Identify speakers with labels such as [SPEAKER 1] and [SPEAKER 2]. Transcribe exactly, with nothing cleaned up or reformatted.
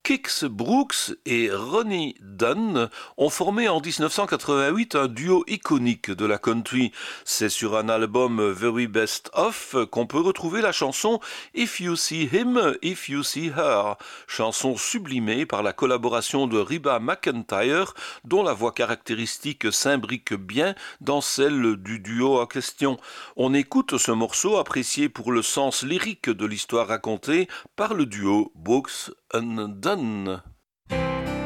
[SPEAKER 1] Kix Brooks et Ronnie Dunn ont formé en dix-neuf cent quatre-vingt-huit un duo iconique de la country. C'est sur un album Very Best Of qu'on peut retrouver la chanson If You See Him, If You See Her, chanson sublimée par la collaboration de Reba McEntire, dont la voix caractéristique s'imbrique bien dans celle du duo en question. On écoute ce morceau apprécié pour le sens lyrique de l'histoire racontée par le duo Brooks and Dunn.